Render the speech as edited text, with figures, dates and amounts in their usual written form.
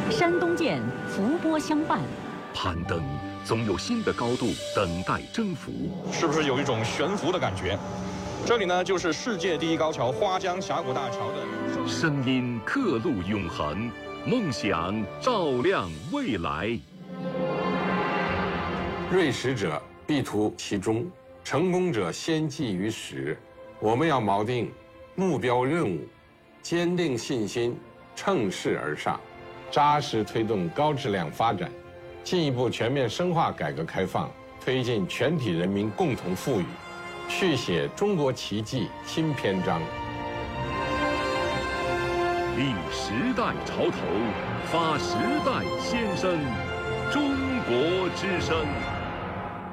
山东舰伏波相伴， 攀登总有新的高度等待征服， 是不是有一种悬浮的感觉？这里呢，就是世界第一高桥花江峡谷大桥的声音刻录永恒，梦想照亮未来。 锐识者必图其中，成功者先记于始。我们要锚定目标任务，坚定信心，乘势而上，扎实推动高质量发展，进一步全面深化改革开放，推进全体人民共同富裕，续写中国奇迹新篇章。 立时代潮头，发时代先声，中国之声。